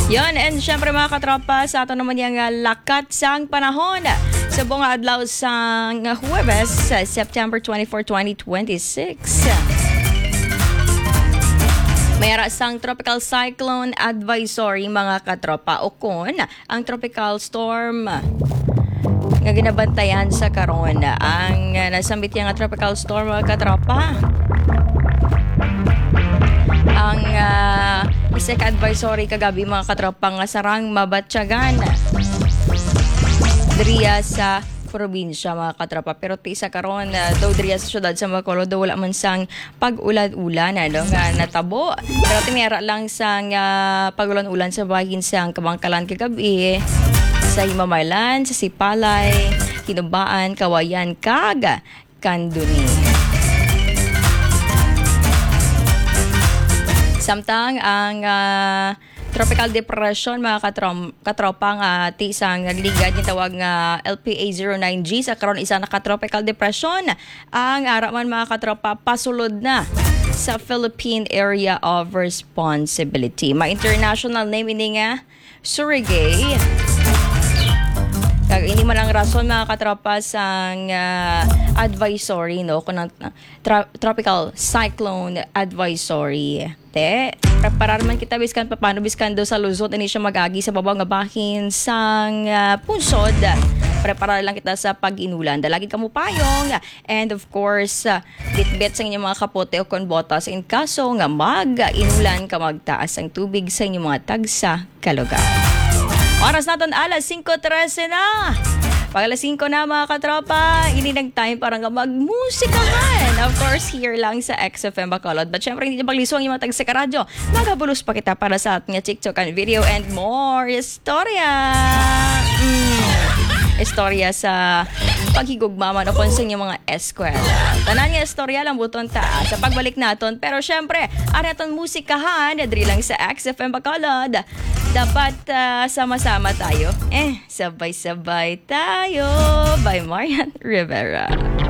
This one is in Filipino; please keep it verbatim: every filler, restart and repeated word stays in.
Yon, and syempre mga katropa, sa ato naman yung uh, lakat sang panahon sa buong adlaw sang Huwebes, sa September twenty-fourth, twenty twenty-six. Mayara sang tropical cyclone advisory mga katropa o kon ang tropical storm nga ginabantayan sa karon. Ang uh, nasambit yung tropical storm mga katropa, ang uh, isek advisory kagabi mga katropa nga sarang mabatyagan diriya sa probinsya mga katropa. Pero ti sa karon uh, daw diriya sa syudad sa Bacolod daw wala man sang pag-ulan-ulan ano nga natabo. Pero timera lang sang uh, pag-ulan-ulan sa bahin sang Kabangkalan kagabi, sa Himamaylan, sa Sipalay, Hinubaan, Kawayan, kag Kanduni. Samtang ang uh, tropical depression mga katrom, katropang uh, tisang nagligad yung tawag nga L P A zero nine G sa karon isa na ka-tropical depression ang araman mga katropa pasulod na sa Philippine Area of Responsibility. Ma international name ini nga Surigay. Kag ini man ang rason mga katropa sang uh, advisory no kunang uh, tra- tropical cyclone advisory. Te, preparar man kita biskan paano biskan do sa Luzon ini siya magagi sa babaw nga bahin sang uh, punsod. Preparar lang kita sa pag-inulan. Dalagi kamo payong and of course uh, bitbit sa inyong mga kapote o konbotas in kaso nga mag-inulan ka magtaas ang tubig sa inyong mga tagsa kalugar. Oras natin alas five thirteen na. Pag alas five na mga katropa, ini nag-time para nga magmusikahan. Of course, here lang sa X F M Bacolod. But syempre, hindi paglisong yung mga tagsa karadyo. Magabulos pa kita para sa ating TikTok and video and more istorya. Mm. Istorya sa paghigugma man o kung sa inyong mga eskwela. Tanan nga istorya lang buton ta sa pagbalik naton. Pero syempre, ari aton musikahan, adri lang sa X F M Bacolod. Dapat uh, sama-sama tayo. Eh, sabay-sabay tayo. By Marian Rivera.